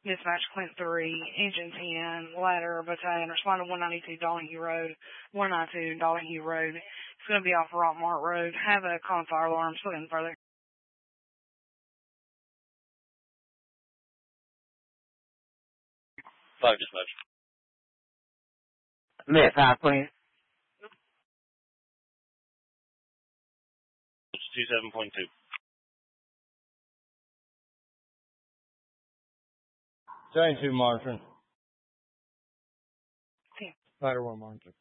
Dispatch Clint 3, Engine 10, Ladder Battalion, respond to 192 Donahue Road, 192 Donahue Road. It's going to be off Rockmart Road. Have a call fire alarm, so in further. 5 dispatch. Mid 5, please. It's 27.2. Giant 2 monitoring. Okay. Ladder 1 monitoring.